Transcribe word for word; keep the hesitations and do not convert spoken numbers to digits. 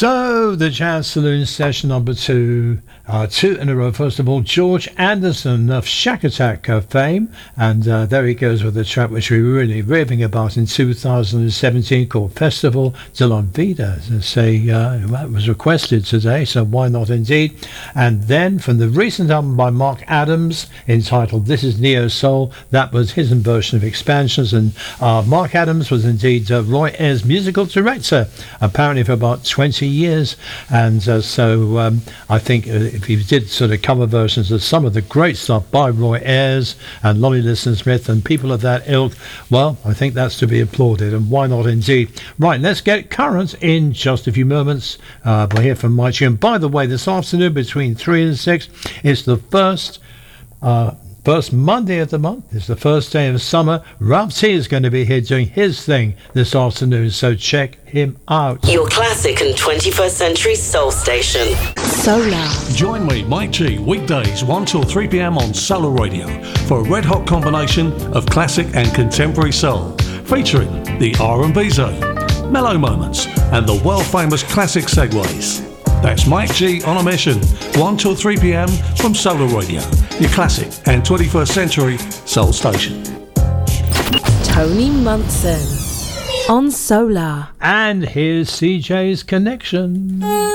So, the Jazz Saloon session number two, uh, two in a row. First of all, George Anderson of Shack Attack uh, fame, and uh, there he goes with a track which we were really raving about in two thousand seventeen called Festival de la Vida. As I say, uh, that was requested today, so why not indeed? And then from the recent album by Mark Adams entitled This Is Neo Soul, that was his version of Expansions, and uh, Mark Adams was indeed uh, Roy Ayers' musical director, apparently for about twenty years, and uh, so um, I think uh, if he did sort of cover versions of some of the great stuff by Roy Ayers and Lonnie Liston Smith and people of that ilk, well, I think that's to be applauded, and why not indeed. Right, let's get current in just a few moments. Uh, we'll hear from Mike G. And by the way, this afternoon between three and six is the first uh, First Monday of the month. It's the first day of summer. Ralph T is going to be here doing his thing this afternoon, so check him out. Your classic and twenty-first century soul station. Solar. Join me, Mike G, weekdays one till three p.m. on Solar Radio for a red-hot combination of classic and contemporary soul, featuring the R and B zone, mellow moments, and the world-famous classic segues. That's Mike G on a mission, one till three p.m. from Solar Radio, your classic and twenty-first century soul station. Tony Munson on Solar. And here's C J's Connection.